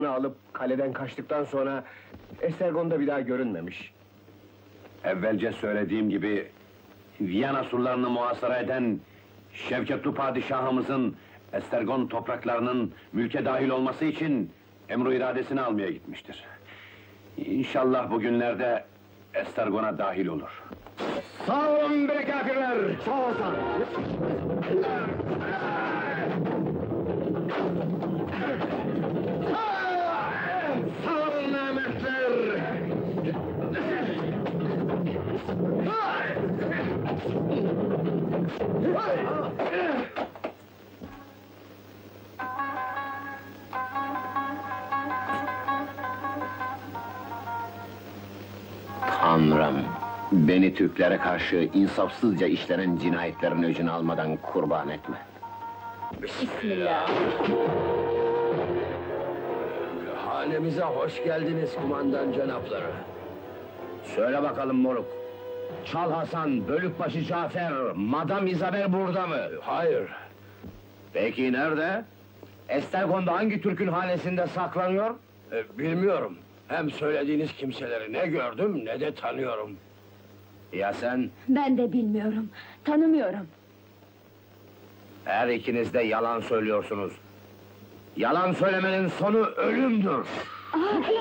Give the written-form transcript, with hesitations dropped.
alıp kaleden kaçtıktan sonra Estergon'da bir daha görünmemiş. Evvelce söylediğim gibi, Viyana surlarını muhasara eden Şevketli padişahımızın Estergon topraklarının mülke dahil olması için emru iradesini almaya gitmiştir. İnşallah bugünlerde Estergon'a dahil olur. Sağ olun be kafirler! Sağ ol sen! Sağ olun namertler! Tanrım, beni Türklere karşı insafsızca işlenen cinayetlerin öcünü almadan kurban etme. Bismillah. Hanemize hoş geldiniz kumandan cenapları. Söyle bakalım moruk. Çal Hasan, Bölükbaşı Cafer, Madam Isabel burada mı? Hayır. Peki nerede? Estergon'da hangi Türk'ün hanesinde saklanıyor? Bilmiyorum. Hem söylediğiniz kimseleri ne gördüm ne de tanıyorum. Ya sen? Ben de bilmiyorum, tanımıyorum. Her ikiniz de yalan söylüyorsunuz. Yalan söylemenin sonu ölümdür.